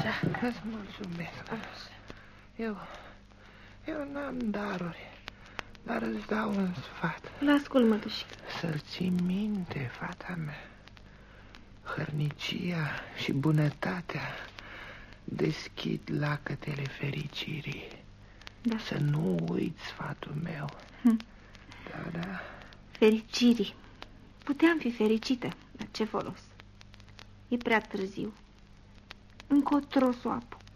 Da. Îți mulțumesc. Eu n-am daruri, dar îți dau un sfat. L-ascult, mătușică. Să-l ții minte, fata mea. Hărnicia și bunătatea deschid lacătele fericirii. Da. Să nu uiți sfatul meu. Da. Fericirii. Puteam fi fericită, dar ce folos? E prea târziu. Încotro s-o apuc.